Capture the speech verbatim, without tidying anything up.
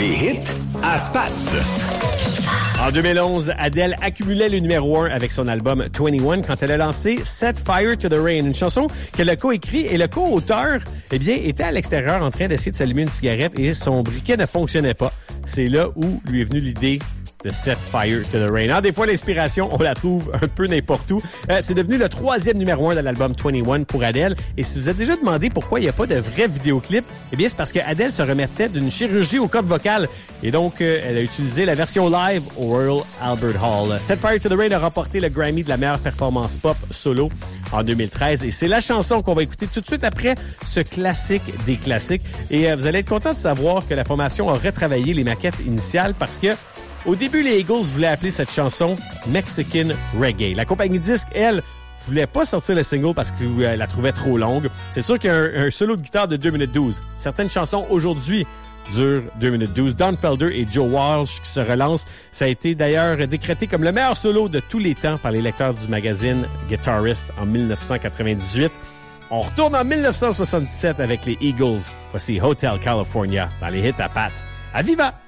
Les hits à Pat. En deux mille onze, Adele accumulait le numéro un avec son album vingt et un quand elle a lancé Set Fire to the Rain, une chanson qu'elle a co-écrit et le co-auteur, eh bien, était à l'extérieur en train d'essayer de s'allumer une cigarette et son briquet ne fonctionnait pas. C'est là où lui est venue l'idée de Set Fire to the Rain. Alors, des fois, l'inspiration, on la trouve un peu n'importe où. Euh, c'est devenu le troisième numéro un de l'album vingt et un pour Adele. Et si vous êtes déjà demandé pourquoi il n'y a pas de vrai vidéoclip, eh bien, c'est parce que Adele se remettait d'une chirurgie aux cordes vocales. Et donc, euh, elle a utilisé la version live au Royal Albert Hall. Set Fire to the Rain a remporté le Grammy de la meilleure performance pop solo en deux mille treize. Et c'est la chanson qu'on va écouter tout de suite après ce classique des classiques. Et euh, vous allez être content de savoir que la formation a retravaillé les maquettes initiales parce que au début, les Eagles voulaient appeler cette chanson Mexican Reggae. La compagnie disque, elle, voulait pas sortir le single parce qu'elle la trouvait trop longue. C'est sûr qu'il y a un, un solo de guitare de deux minutes douze. Certaines chansons aujourd'hui durent deux minutes douze. Don Felder et Joe Walsh qui se relancent. Ça a été d'ailleurs décrété comme le meilleur solo de tous les temps par les lecteurs du magazine Guitarist en dix-neuf cent quatre-vingt-dix-huit. On retourne en dix-neuf cent soixante-dix-sept avec les Eagles. Voici Hotel California dans les hits à Pat. À Viva!